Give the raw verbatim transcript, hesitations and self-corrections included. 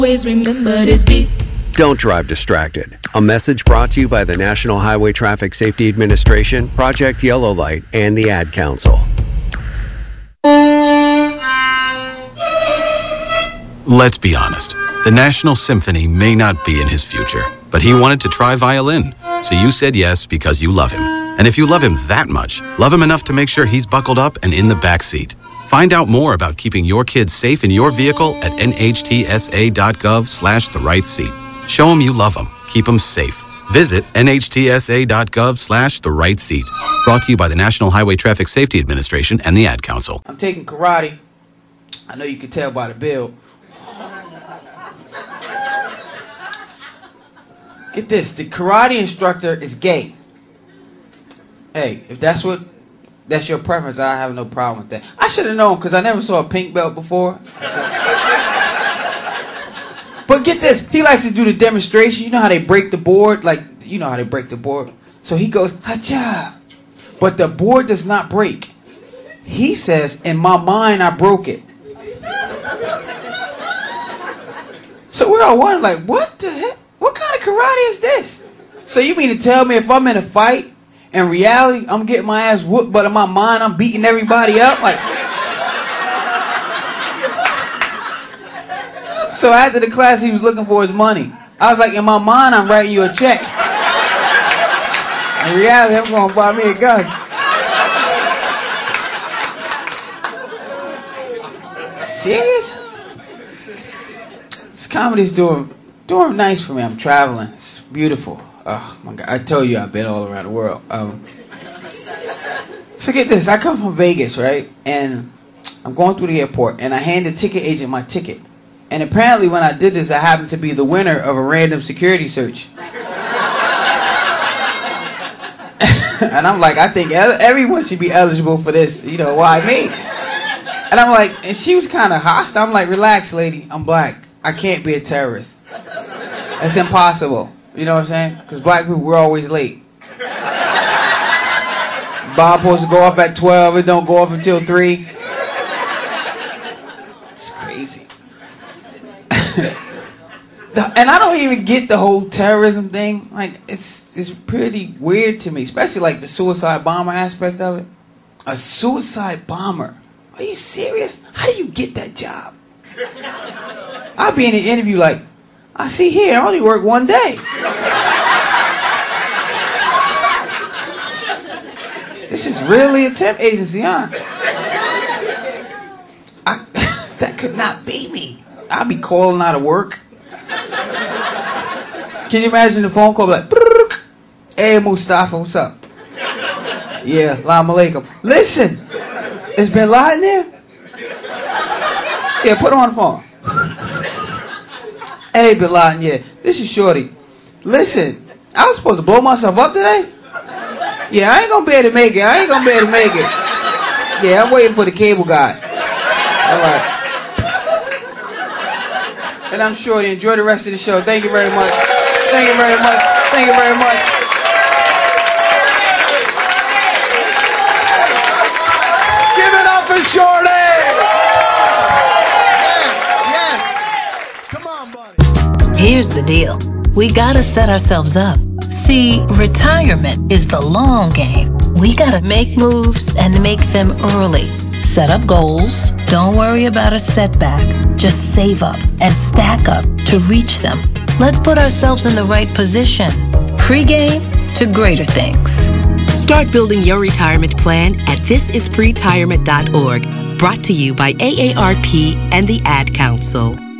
Always remember this beat. Don't drive distracted. A message brought to you by the National Highway Traffic Safety Administration, Project Yellow Light, and the Ad Council. Let's be honest. The National Symphony may not be in his future, but he wanted to try violin. So you said yes because you love him. And if you love him that much, love him enough to make sure he's buckled up and in the back seat. Find out more about keeping your kids safe in your vehicle at nhtsa.gov slash the right seat. Show them you love them. Keep them safe. Visit nhtsa.gov slash the right seat. Brought to you by the National Highway Traffic Safety Administration and the Ad Council. I'm taking karate. I know you can tell by the build. Get this, the karate instructor is gay. Hey, if that's what, that's your preference, I have no problem with that. I should have known because I never saw a pink belt before. But get this, he likes to do the demonstration. You know how they break the board? Like, you know how they break the board. So he goes, hacha. But the board does not break. He says, in my mind, I broke it. So we're all wondering, like, what the heck? What kind of karate is this? So you mean to tell me if I'm in a fight, in reality, I'm getting my ass whooped, but in my mind, I'm beating everybody up? Like, so after the class, he was looking for his money. I was like, in my mind, I'm writing you a check. In reality, I'm going to buy me a gun. Serious? This comedy's doing, doing nice for me. I'm traveling. It's beautiful. Oh my God! I told you I've been all around the world. Um, so get this. I come from Vegas, right? And I'm going through the airport, and I hand the ticket agent my ticket. And apparently when I did this, I happened to be the winner of a random security search. And I'm like, I think everyone should be eligible for this. You know, why me? And I'm like, and she was kind of hostile. I'm like, relax, lady. I'm black. I can't be a terrorist. It's impossible. You know what I'm saying? Because black people, we're always late. Bomb supposed to go off at twelve. It don't go off until three. It's crazy. And I don't even get the whole terrorism thing. Like, it's it's pretty weird to me, especially like the suicide bomber aspect of it. A suicide bomber? Are you serious? How do you get that job? I'll be in an interview like, I see here, I only work one day. This is really a temp agency, huh? I, that could not be me. I'll be calling out of work. Can you imagine the phone call like, hey Mustafa, what's up? Yeah, Lam Alaikum. Listen, is Bin Laden there? Yeah, put her on the phone. Hey, Bin Laden, yeah, this is Shorty. Listen, I was supposed to blow myself up today? Yeah, I ain't gonna be able to make it. I ain't gonna be able to make it. Yeah, I'm waiting for the cable guy. All right. And I'm Shorty. Enjoy the rest of the show. Thank you very much. Thank you very much. Thank you very much. Give it up for Shorty! Here's the deal. We gotta set ourselves up. See, retirement is the long game. We gotta make moves and make them early. Set up goals. Don't worry about a setback. Just save up and stack up to reach them. Let's put ourselves in the right position. Pre-game to greater things. Start building your retirement plan at this is pre retirement dot org. Brought to you by A A R P and the Ad Council.